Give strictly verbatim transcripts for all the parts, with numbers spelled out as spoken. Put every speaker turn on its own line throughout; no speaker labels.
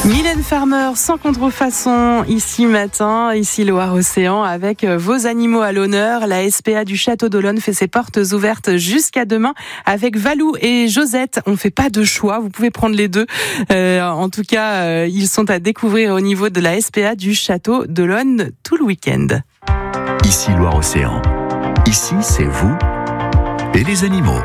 Mylène Farmer, sans contrefaçon, ici matin, ici Loire-Océan, avec vos animaux à l'honneur. La S P A du Château d'Olonne fait ses portes ouvertes jusqu'à demain avec Valou et Josette. On ne fait pas de choix, vous pouvez prendre les deux. Euh, en tout cas, euh, ils sont à découvrir au niveau de la S P A du Château d'Olonne tout le week-end.
Ici Loire-Océan. Ici, c'est vous et les animaux.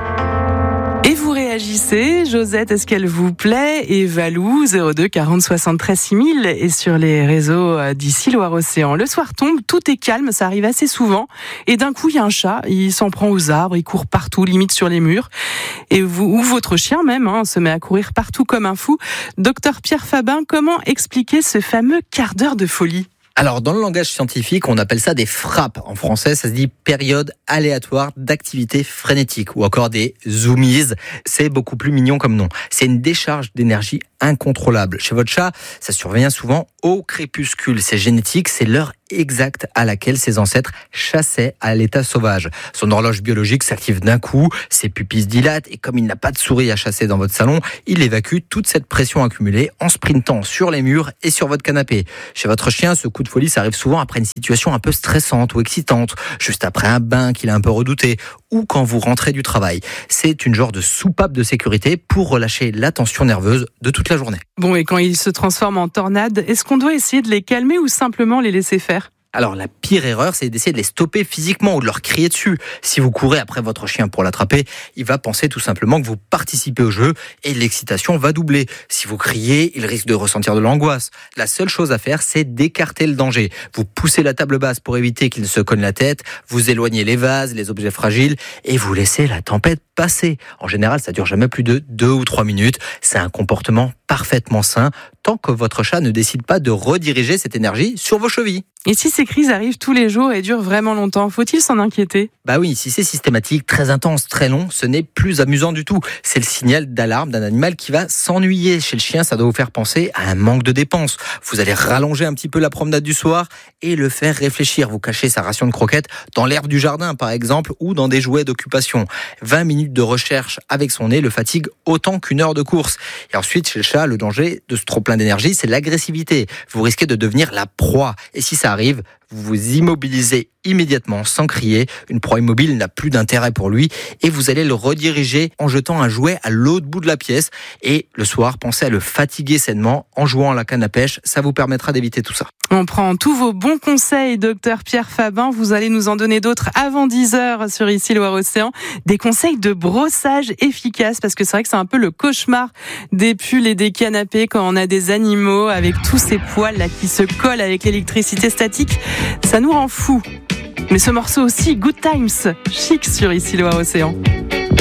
Et vous réagissez, Josette, est-ce qu'elle vous plaît? Et Valou, zéro deux quarante soixante-treize six mille, et sur les réseaux d'ici Loire-Océan. Le soir tombe, tout est calme, ça arrive assez souvent. Et d'un coup, il y a un chat, il s'en prend aux arbres, il court partout, limite sur les murs. Et vous, ou votre chien même, hein, se met à courir partout comme un fou. Docteur Pierre Fabin, comment expliquer ce fameux quart d'heure de folie?
Alors, dans le langage scientifique, on appelle ça des frappes. En français, ça se dit période aléatoire d'activité frénétique ou encore des zoomies. C'est beaucoup plus mignon comme nom. C'est une décharge d'énergie incontrôlable. Chez votre chat, ça survient souvent au crépuscule. C'est génétique, c'est l'heure exacte à laquelle ses ancêtres chassaient à l'état sauvage. Son horloge biologique s'active d'un coup, ses pupilles se dilatent et comme il n'a pas de souris à chasser dans votre salon, il évacue toute cette pression accumulée en sprintant sur les murs et sur votre canapé. Chez votre chien, ce coup de folie, ça arrive souvent après une situation un peu stressante ou excitante, juste après un bain qu'il a un peu redouté ou quand vous rentrez du travail. C'est une genre de soupape de sécurité pour relâcher la tension nerveuse de toute la journée.
Bon, et quand ils se transforment en tornades, est-ce qu'on doit essayer de les calmer ou simplement les laisser faire ?
Alors la pire erreur, c'est d'essayer de les stopper physiquement ou de leur crier dessus. Si vous courez après votre chien pour l'attraper, il va penser tout simplement que vous participez au jeu et l'excitation va doubler. Si vous criez, il risque de ressentir de l'angoisse. La seule chose à faire, c'est d'écarter le danger. Vous poussez la table basse pour éviter qu'il ne se cogne la tête, vous éloignez les vases, les objets fragiles et vous laissez la tempête passer. En général, ça dure jamais plus de deux ou trois minutes. C'est un comportement parfaitement sain tant que votre chat ne décide pas de rediriger cette énergie sur vos chevilles.
Et si ces crises arrivent tous les jours et durent vraiment longtemps, faut-il s'en inquiéter ?
Bah oui, si c'est systématique, très intense, très long, ce n'est plus amusant du tout. C'est le signal d'alarme d'un animal qui va s'ennuyer. Chez le chien, ça doit vous faire penser à un manque de dépenses. Vous allez rallonger un petit peu la promenade du soir et le faire réfléchir. Vous cachez sa ration de croquettes dans l'herbe du jardin, par exemple, ou dans des jouets d'occupation. vingt minutes de recherche avec son nez le fatigue autant qu'une heure de course. Et ensuite, chez le chat, le danger de ce trop-plein d'énergie, c'est l'agressivité. Vous risquez de devenir la proie. Et si ça arrive, vous vous immobilisez immédiatement sans crier. Une proie immobile n'a plus d'intérêt pour lui et vous allez le rediriger en jetant un jouet à l'autre bout de la pièce. Et le soir, pensez à le fatiguer sainement en jouant à la canne à pêche. Ça vous permettra d'éviter tout ça.
On prend tous vos bons conseils, docteur Pierre Fabin. Vous allez nous en donner d'autres avant dix heures sur Ici Loire-Océan. Des conseils de brossage efficaces parce que c'est vrai que c'est un peu le cauchemar des pulls et des canapés quand on a des animaux avec tous ces poils là qui se collent avec l'électricité statique. Ça nous rend fous. Mais ce morceau aussi, Good Times, chic sur Ici Loire-Océan.